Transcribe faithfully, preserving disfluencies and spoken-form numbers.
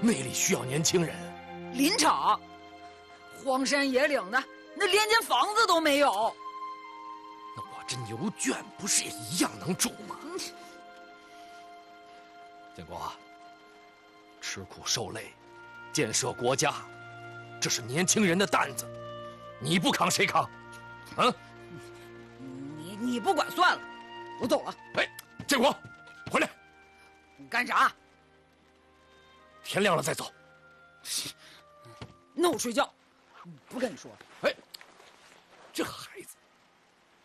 那里需要年轻人。 林场，荒山野岭的，那连间房子都没有。 那我这牛圈不是也一样能住吗？嗯、建国，吃苦受累，建设国家，这是年轻人的担子，你不扛谁扛？啊？ 你你不管算了，我走了。 哎，建国，回来！ 干啥？ 天亮了再走。 那我睡觉，不跟你说了。 哎，这孩子。